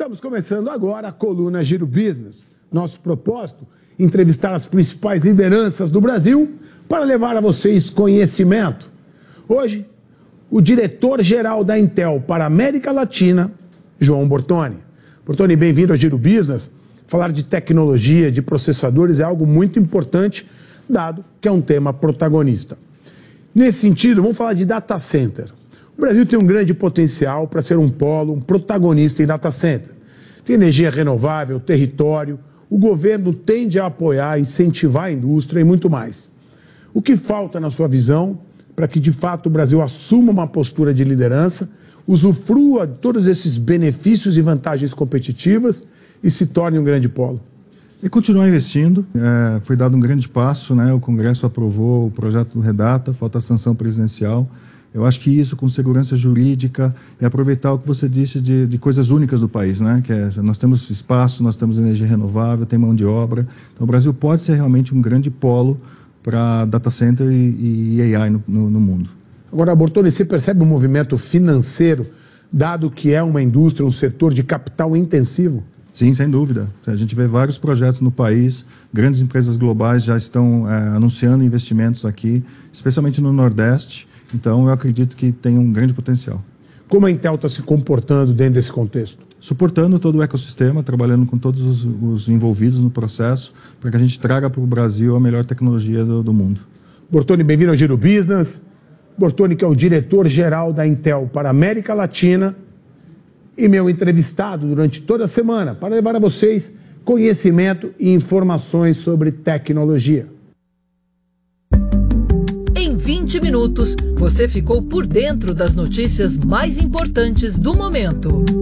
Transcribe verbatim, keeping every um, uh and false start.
Estamos começando agora a coluna Giro Business. Nosso propósito, entrevistar as principais lideranças do Brasil para levar a vocês conhecimento. Hoje, o diretor-geral da Intel para a América Latina, João Bortoni. Bortoni, bem-vindo ao Giro Business. Falar de tecnologia, de processadores é algo muito importante, dado que é um tema protagonista. Nesse sentido, vamos falar de data center. O Brasil tem um grande potencial para ser um polo, um protagonista em data center. Tem energia renovável, território, o governo tende a apoiar, incentivar a indústria e muito mais. O que falta, na sua visão, para que de fato o Brasil assuma uma postura de liderança, usufrua de todos esses benefícios e vantagens competitivas e se torne um grande polo? E continuar investindo, é, foi dado um grande passo, né? O Congresso aprovou o projeto do Redata, falta a sanção presidencial. Eu acho que isso, com segurança jurídica, é aproveitar o que você disse de, de coisas únicas do país, né? Que é, nós temos espaço, nós temos energia renovável, tem mão de obra. Então, o Brasil pode ser realmente um grande polo para data center e, e A I no, no, no mundo. Agora, Bortoni, você percebe um movimento financeiro, dado que é uma indústria, um setor de capital intensivo? Sim, sem dúvida. A gente vê vários projetos no país, grandes empresas globais já estão é, anunciando investimentos aqui, especialmente no Nordeste. Então, eu acredito que tem um grande potencial. Como a Intel está se comportando dentro desse contexto? Suportando todo o ecossistema, trabalhando com todos os, os envolvidos no processo, para que a gente traga para o Brasil a melhor tecnologia do, do mundo. Bortoni, bem-vindo ao Giro Business. Bortoni, que é o diretor-geral da Intel para a América Latina e meu entrevistado durante toda a semana para levar a vocês conhecimento e informações sobre tecnologia. Em vinte minutos, você ficou por dentro das notícias mais importantes do momento.